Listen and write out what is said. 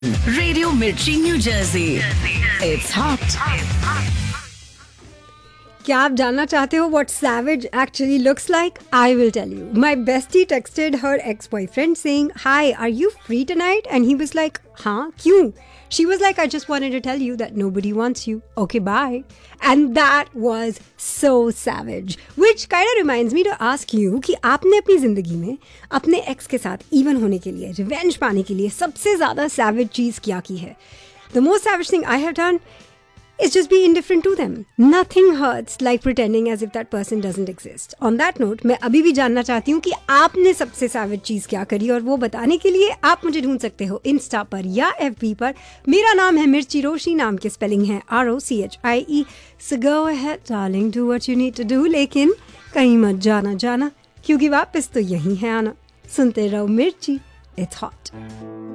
Radio Mirchi, New Jersey. It's hot. क्या आप जानना चाहते हो what savage actually looks like? I will tell you. My bestie texted her ex-boyfriend saying, "Hi, are you free tonight?" And he was like, "Huh? क्यों?" She was like, "I just wanted to tell you that nobody wants you. Okay, bye." And that was so savage. Which kind of reminds me to ask you कि आपने अपनी ज़िंदगी में अपने ex के साथ even होने के लिए, revenge पाने के लिए सबसे ज़्यादा savage चीज़ क्या की है? The most savage thing I have done is just be indifferent to them. Nothing hurts like pretending as if that person doesn't exist. On that note, मैं अभी भी जानना चाहती हूँ कि आपने सबसे savage चीज़ क्या करी, और वो बताने के लिए आप मुझे ढूंढ सकते हो इंस्टा पर या FB पर. मेरा नाम है मिर्ची रोशी, नाम की स्पेलिंग है ROCHIE. So go ahead darling, do what you need to do, लेकिन कहीं मत जाना क्योंकि वापस तो यही है आना. सुनते रहो मिर्ची, it's hot.